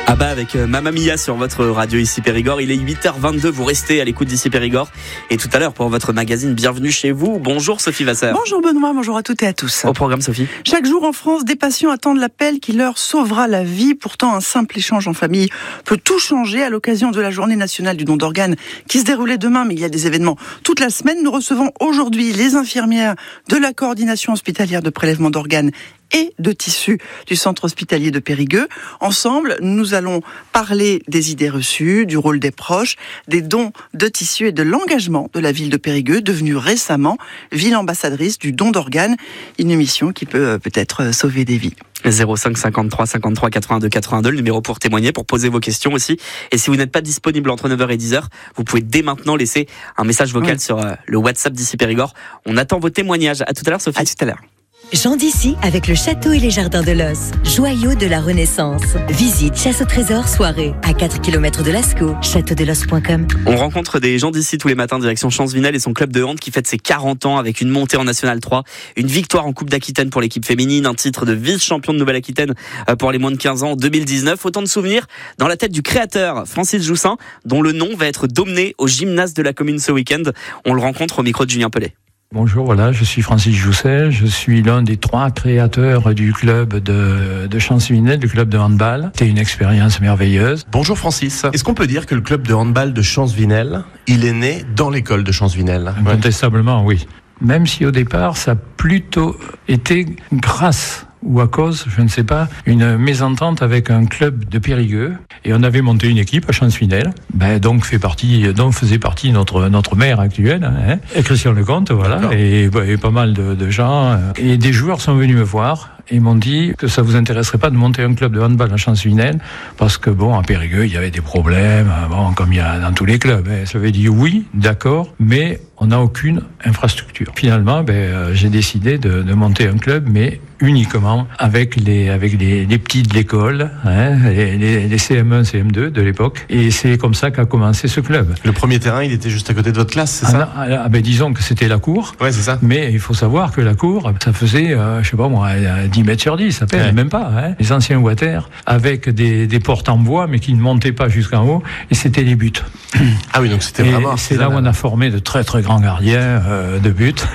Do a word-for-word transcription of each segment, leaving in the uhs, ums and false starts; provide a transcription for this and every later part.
Ah bah avec euh, Mamma Mia sur votre radio ici Périgord. Il est huit heures vingt-deux, vous restez à l'écoute d'ici Périgord. Et tout à l'heure pour votre magazine Bienvenue chez vous. Bonjour Sophie Vasseur. Bonjour Benoît, bonjour à toutes et à tous. Au programme Sophie. Chaque jour en France, des patients attendent l'appel qui leur sauvera la vie. Pourtant, un simple échange en famille peut tout changer. À l'occasion de la journée nationale du don d'organes qui se déroulait demain, mais il y a des événements toute la semaine. Nous recevons aujourd'hui les infirmières de la coordination hospitalière de prélèvement d'organes et de tissus du centre hospitalier de Périgueux. Ensemble, nous allons parler des idées reçues, du rôle des proches, des dons de tissus et de l'engagement de la ville de Périgueux, devenue récemment ville ambassadrice du don d'organes, une émission qui peut peut-être sauver des vies. zéro cinq cinquante-trois cinquante-trois quatre-vingt-deux quatre-vingt-deux, le numéro pour témoigner, pour poser vos questions aussi. Et si vous n'êtes pas disponible entre neuf heures et dix heures, vous pouvez dès maintenant laisser un message vocal oui. sur le WhatsApp d'ici Périgord. On attend vos témoignages. À tout à l'heure, Sophie. À tout à l'heure. Jean d'Issy avec le château et les jardins de l'Os, joyau de la Renaissance. Visite chasse au trésor soirée à quatre kilomètres de Lascaux, château de los point com. On rencontre des gens d'ici tous les matins, direction Champs-Vinel et son club de hand qui fête ses quarante ans avec une montée en National trois, une victoire en Coupe d'Aquitaine pour l'équipe féminine, un titre de vice-champion de Nouvelle-Aquitaine pour les moins de quinze ans en deux mille dix-neuf. Autant de souvenirs dans la tête du créateur, Francis Joussin, dont le nom va être domné au gymnase de la commune ce week-end. On le rencontre au micro de Julien Pellet. Bonjour, voilà, je suis Francis Jousset, je suis l'un des trois créateurs du club de, de Champs-Vinel, du club de handball. C'était une expérience merveilleuse. Bonjour Francis, est-ce qu'on peut dire que le club de handball de Champs-Vinel, il est né dans l'école de Champs-Vinel ? Incontestablement, oui. Même si au départ, ça a plutôt été grâce ou à cause, je ne sais pas, une mésentente avec un club de Périgueux. Et on avait monté une équipe à Champs-Vinel, ben, donc, fait partie, donc faisait partie notre, notre maire actuel, hein, et Christian Lecomte, voilà, et, et pas mal de, de gens. Et des joueurs sont venus me voir et m'ont dit que ça vous intéresserait pas de monter un club de handball à Champs-Vinel, parce que bon, à Périgueux, il y avait des problèmes, bon, comme il y a dans tous les clubs. Hein. J'avais dit oui, d'accord, mais on n'a aucune infrastructure. Finalement, ben, euh, j'ai décidé de, de monter un club, mais uniquement avec les avec les, les petits de l'école, hein, les, les, les C M un, C M deux de l'époque. Et c'est comme ça qu'a commencé ce club. Le premier terrain, il était juste à côté de votre classe, c'est ah, ça ? ah, ah, ben, disons que c'était la cour. Ouais, c'est ça. Mais il faut savoir que la cour, ça faisait, euh, je sais pas moi, dix mètres sur dix, ça pèse ouais. même pas. Hein. Les anciens water avec des, des portes en bois, mais qui ne montaient pas jusqu'en haut. Et c'était les buts. Ah oui, donc c'était et vraiment. C'est là où on a formé de très très grands gardiens euh, de but.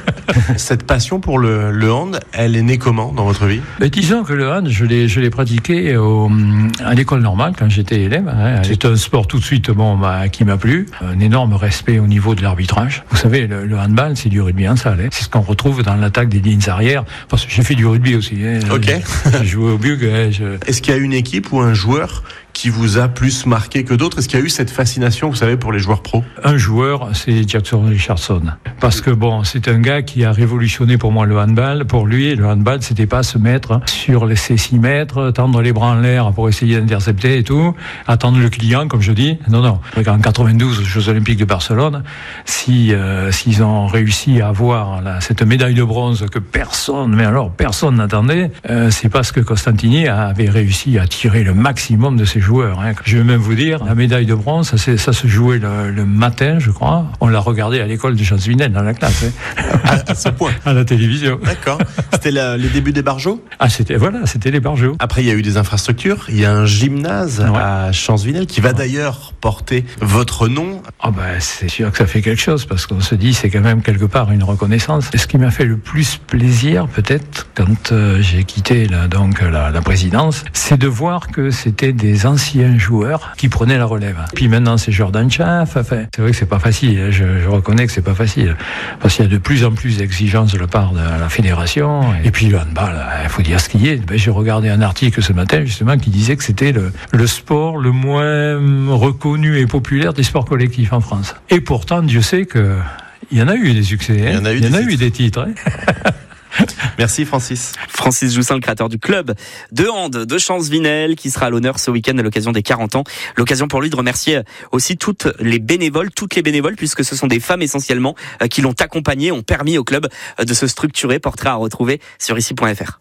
Cette passion pour le, le hand, elle est née comment dans votre vie ? Mais disons que le hand, je l'ai, je l'ai pratiqué au, à l'école normale quand j'étais élève. Hein. C'est un sport tout de suite bon, bah, qui m'a plu. Un énorme respect au niveau de l'arbitrage. Vous savez, le, le handball, c'est du rugby en salle. Hein. C'est ce qu'on retrouve dans l'attaque des lignes arrière. Parce que j'ai fait du rugby aussi. Hein. Ok. J'ai joué au bug. Hein. Je... Est-ce qu'il y a une équipe ou un joueur qui vous a plus marqué que d'autres ? Est-ce qu'il y a eu cette fascination, vous savez, pour les joueurs pros ? Un joueur, c'est Jackson Richardson. Parce que bon, c'est un gars qui a révolutionné pour moi le handball. Pour lui, le handball, c'était pas se mettre sur les six mètres, tendre les bras en l'air pour essayer d'intercepter et tout, attendre le client, comme je dis. Non, non. En quatre-vingt-douze, aux Jeux Olympiques de Barcelone, si, euh, s'ils ont réussi à avoir là, cette médaille de bronze que personne, mais alors personne n'attendait, euh, c'est parce que Costantini avait réussi à tirer le maximum de ses joueurs. Hein. Je vais même vous dire, la médaille de bronze, ça, ça se jouait le, le matin, je crois. On l'a regardé à l'école de Champs-Vinel, dans la classe. Hein. À, à ce point. À la télévision. D'accord. C'était la, les débuts des Barjots ? Ah, c'était, voilà, c'était les Barjots. Après, il y a eu des infrastructures. Il y a un gymnase ouais. à Champs-Vinel qui va ouais. d'ailleurs porter votre nom. Ah ben, c'est sûr que ça fait quelque chose, parce qu'on se dit, c'est quand même quelque part une reconnaissance. Et ce qui m'a fait le plus plaisir, peut-être, quand euh, j'ai quitté la, donc, la, la présidence, c'est de voir que c'était des anciens joueurs qui prenaient la relève. Puis maintenant, c'est Jordan Chaff. Enfin, c'est vrai que c'est pas facile. Je, je reconnais que c'est pas facile. Parce qu'il y a de plus en plus d'exigences de la part de la fédération. Et puis le handball, il faut dire ce qu'il y a. Ben, j'ai regardé un article ce matin, justement, qui disait que c'était le, le sport le moins reconnu et populaire des sports collectifs en France. Et pourtant, Dieu sait que il y en a eu des succès. Hein. Il y en a eu, il y en a eu des titres. Hein. Merci Francis. Francis Joussin, le créateur du club de hand de Champs-Vinel, qui sera à l'honneur ce week-end à l'occasion des quarante ans. L'occasion pour lui de remercier aussi toutes les bénévoles, toutes les bénévoles, puisque ce sont des femmes essentiellement qui l'ont accompagné, ont permis au club de se structurer. Portrait à retrouver sur ici point f r.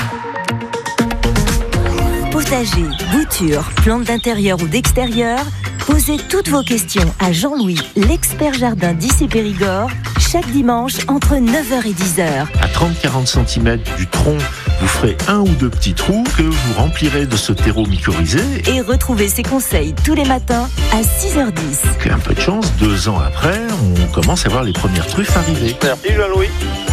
Potager, bouture, plantes d'intérieur ou d'extérieur, posez toutes vos questions à Jean-Louis, l'expert jardin d'Issy Périgord, chaque dimanche entre neuf heures et dix heures. À trente à quarante centimètres du tronc Vous ferez un ou deux petits trous que vous remplirez de ce terreau mycorhizé. Et retrouvez ses conseils tous les matins à six heures dix. Un peu de chance, deux ans après, on commence à voir les premières truffes arriver. Merci Jean-Louis.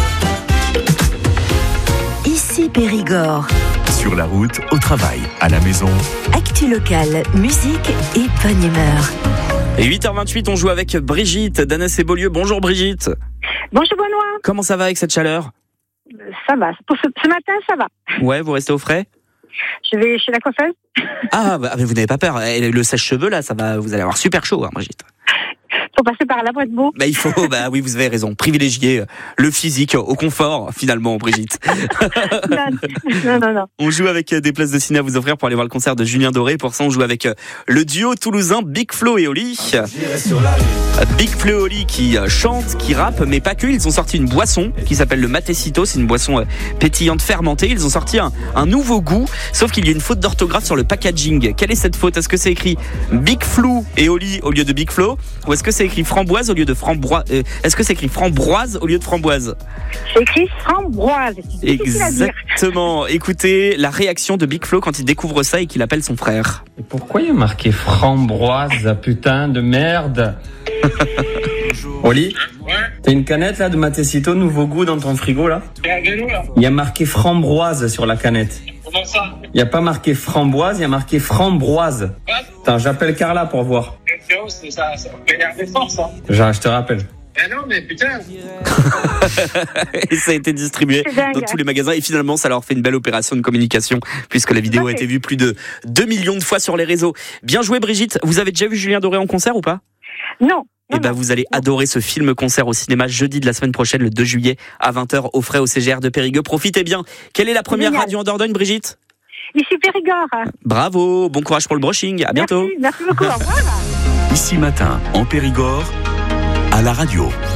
Ici Périgord. Sur la route, au travail, à la maison. Actu locale, musique et bonne humeur. Et huit heures vingt-huit, on joue avec Brigitte d'Annès et Beaulieu. Bonjour Brigitte. Bonjour Benoît. Comment ça va avec cette chaleur ? Ça va. Pour ce, ce matin, ça va. Ouais, vous restez au frais ? Je vais chez la coiffeuse. Ah, bah, mais vous n'avez pas peur. Le sèche-cheveux, là, ça va, vous allez avoir super chaud, hein, Brigitte. Faut passer par là pour être beau. Bah, il faut, bah oui, vous avez raison. Privilégier le physique au confort, finalement, Brigitte. non, non, non. On joue avec des places de ciné à vous offrir pour aller voir le concert de Julien Doré. Pour ça, on joue avec le duo toulousain Big Flo et Oli. Big Flo et Oli qui chantent, qui rappent, mais pas que. Ils ont sorti une boisson qui s'appelle le Matecito. C'est une boisson pétillante fermentée. Ils ont sorti un, un nouveau goût, sauf qu'il y a une faute d'orthographe sur le packaging. Quelle est cette faute ? Est-ce que c'est écrit Big Flo et Oli au lieu de Big Flo ? Ou est-ce que c'est écrit framboise au lieu de framboise euh, Est-ce que c'est écrit framboise au lieu de framboise ? C'est écrit framboise. C'est exactement. Écoutez la réaction de Big Flo quand il découvre ça et qu'il appelle son frère. Et pourquoi il y a marqué framboise, putain de merde? Oli, ouais. T'as une canette là de Matecito nouveau goût dans ton frigo là? Il y a marqué framboise sur la canette. Comment ça? Il n'y a pas marqué framboise, il y a marqué framboise. Attends, j'appelle Carla pour voir. C'est ça, ça peut énerver fort ça. Genre, je te rappelle. Mais non, mais putain. Et ça a été distribué dans tous les magasins et finalement ça leur fait une belle opération de communication puisque la vidéo a été vue plus de deux millions de fois sur les réseaux. Bien joué Brigitte, vous avez déjà vu Julien Doré en concert ou pas? Non. Et ben vous allez adorer ce film concert au cinéma jeudi de la semaine prochaine, le deux juillet à vingt heures au frais au C G R de Périgueux. Profitez bien. Quelle est la première Génial. radio en Dordogne, Brigitte? Ici Périgord. Bravo, bon courage pour le brushing. À bientôt. Merci, merci beaucoup. Au revoir. Ici matin, en Périgord, à la radio.